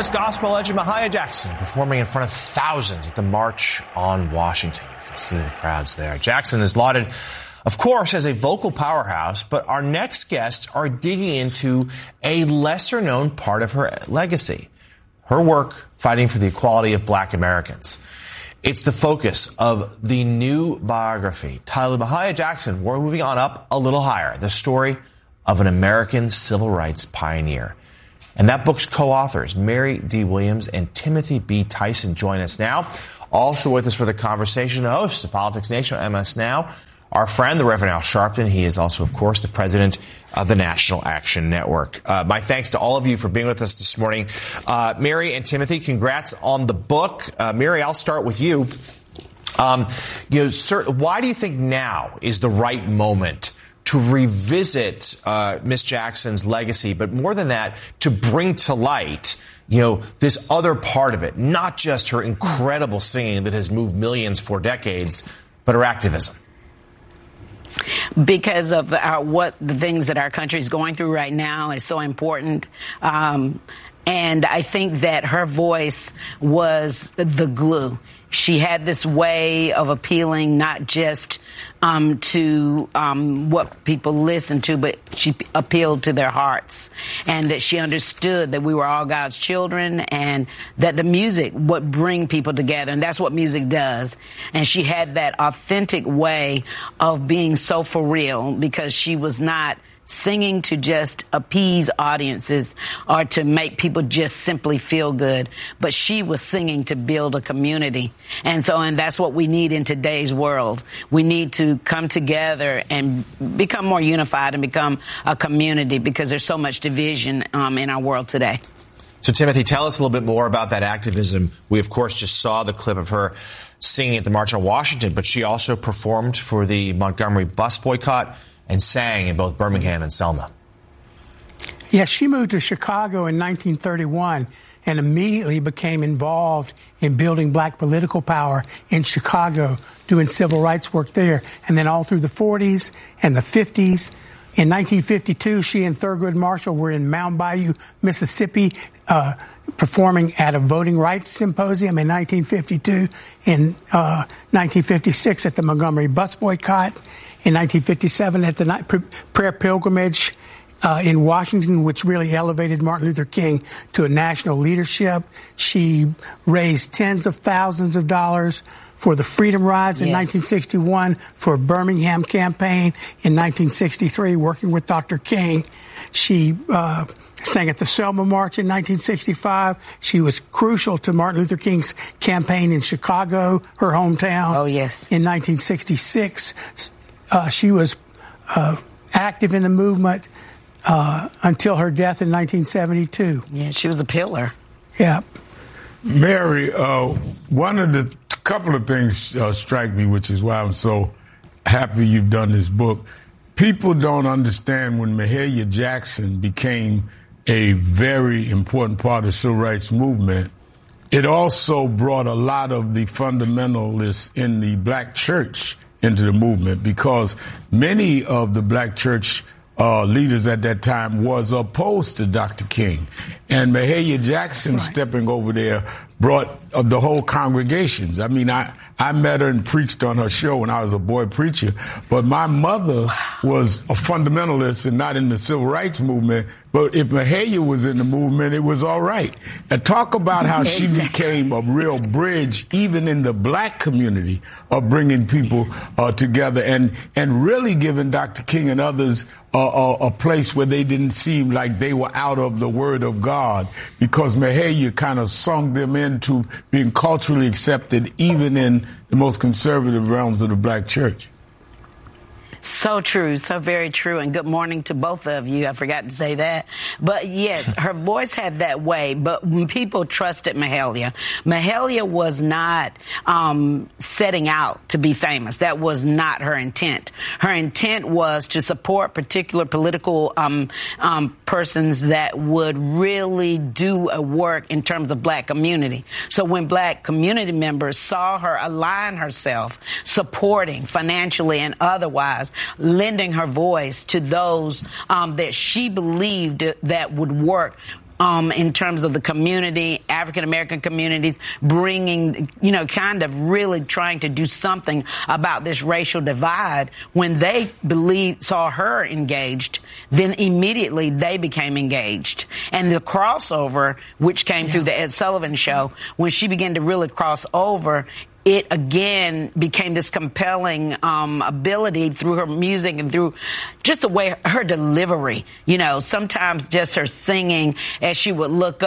is gospel legend Mahalia Jackson performing in front of thousands at the March on Washington. You can see the crowds there. Jackson is lauded, of course, as a vocal powerhouse, but our next guests are digging into a lesser-known part of her legacy, her work fighting for the equality of black Americans. It's the focus of the new biography titled Mahalia Jackson, we're moving on up a little higher, the story of an American civil rights pioneer. And that book's co-authors, Mary D. Williams and Timothy B. Tyson, join us now. Also with us for the conversation, the host of Politics Nation on MS Now, our friend, the Reverend Al Sharpton. He is also, of course, the president of the National Action Network. My thanks to all of you for being with us this morning. Mary and Timothy, congrats on the book. Mary, I'll start with you. Why do you think now is the right moment to revisit Miss Jackson's legacy, but more than that, to bring to light, this other part of it, not just her incredible singing that has moved millions for decades, but her activism? Because of what the things that our country is going through right now is so important. And I think that her voice was the glue. She had this way of appealing not just to what people listened to, but she appealed to their hearts, and that she understood that we were all God's children and that the music would bring people together, and that's what music does. And she had that authentic way of being so for real, because she was not singing to just appease audiences or to make people just simply feel good, but she was singing to build a community. And that's what we need in today's world. We need to come together and become more unified and become a community, because there's so much division in our world today. So, Timothy, tell us a little bit more about that activism. We, of course, just saw the clip of her singing at the March on Washington, but she also performed for the Montgomery bus boycott and sang in both Birmingham and Selma. Yes, she moved to Chicago in 1931 and immediately became involved in building black political power in Chicago, doing civil rights work there. And then all through the 40s and the 50s. In 1952, she and Thurgood Marshall were in Mound Bayou, Mississippi, performing at a voting rights symposium in 1952. In 1956 at the Montgomery bus boycott. In 1957 at the prayer pilgrimage in Washington, which really elevated Martin Luther King to a national leadership. She raised tens of thousands of dollars for the Freedom Rides in 1961, for a Birmingham campaign in 1963, working with Dr. King. She sang at the Selma March in 1965. She was crucial to Martin Luther King's campaign in Chicago, her hometown. Oh, yes. In 1966. She was active in the movement until her death in 1972. Yeah, she was a pillar. Yeah. Mary, one of the couple of things strike me, which is why I'm so happy you've done this book. People don't understand when Mahalia Jackson became a very important part of the civil rights movement. It also brought a lot of the fundamentalists in the black church into the movement, because many of the black church leaders at that time was opposed to Dr. King. And Mahalia Jackson stepping over there brought the whole congregations. I mean, I met her and preached on her show when I was a boy preacher, but my mother was a fundamentalist and not in the civil rights movement. But if Mahalia was in the movement, it was all right. And talk about how she became a real bridge, even in the black community, of bringing people together and really giving Dr. King and others a place where they didn't seem like they were out of the Word of God, because Mahalia kind of sung them into being culturally accepted, even in the most conservative realms of the black church. So true, so very true, and good morning to both of you. I forgot to say that. But yes, her voice had that way, but when people trusted Mahalia was not setting out to be famous. That was not her intent. Her intent was to support particular political persons that would really do a work in terms of black community. So when black community members saw her align herself, supporting financially and otherwise, lending her voice to those that she believed that would work in terms of the community, African-American communities, bringing, kind of really trying to do something about this racial divide. When they saw her engaged, then immediately they became engaged. And the crossover, which came through the Ed Sullivan Show, when she began to really cross over, it again became this compelling ability through her music and through just the way her delivery, sometimes just her singing as she would look